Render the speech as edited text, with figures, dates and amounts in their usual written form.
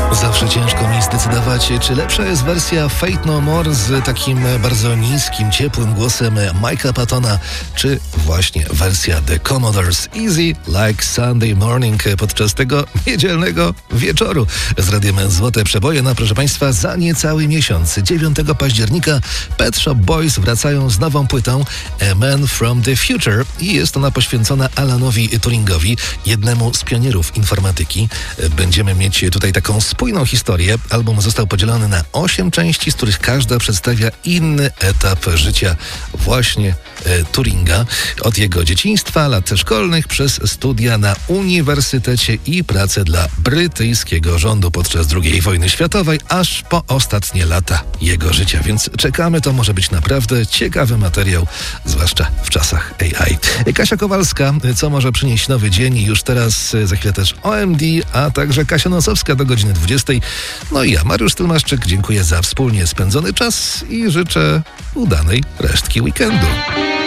Zawsze ciężko mi zdecydować, czy lepsza jest wersja Faith No More z takim bardzo niskim, ciepłym głosem Mike'a Pattona, czy właśnie wersja The Commodores Easy Like Sunday Morning podczas tego niedzielnego wieczoru. Z Radiem Złote Przeboje, no proszę Państwa, za niecały miesiąc, 9 października Pet Shop Boys wracają z nową płytą A Man From The Future i jest ona poświęcona Alanowi Turingowi, jednemu z pionierów informatyki. Będziemy mieć tutaj taką spójną historię. Album został podzielony na 8 części, z których każda przedstawia inny etap życia właśnie Turinga. Od jego dzieciństwa, lat szkolnych, przez studia na uniwersytecie i pracę dla brytyjskiego rządu podczas II wojny światowej, aż po ostatnie lata jego życia. Więc czekamy, to może być naprawdę ciekawy materiał, zwłaszcza w czasach AI. Kasia Kowalska, co może przynieść nowy dzień, już teraz, za chwilę też OMD, a także Kasia Nosowska do godziny 20. No i ja, Mariusz Tylmaszczyk, dziękuję za wspólnie spędzony czas i życzę udanej resztki weekendu.